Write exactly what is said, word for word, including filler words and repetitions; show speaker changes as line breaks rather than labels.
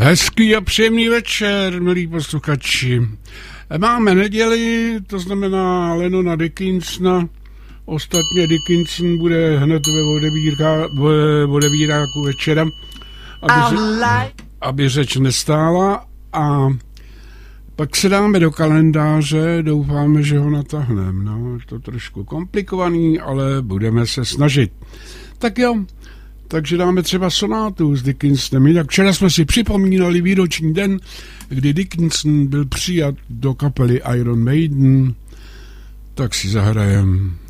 Hezký a příjemný večer, milí posluchači. Máme neděli, to znamená Lennona Dickinsona. Ostatně Dickinson bude hned ve odebírka, v odebíráku večera, aby, řeč, aby řeč nestála. A pak se dáme do kalendáře, doufáme, že ho natáhneme. No, je to trošku komplikovaný, ale budeme se snažit. Tak jo. Takže dáme třeba sonátu s Dickinsonem. Jinak včera jsme si připomínali výroční den, kdy Dickinson byl přijat do kapely Iron Maiden. Tak si zahrajem.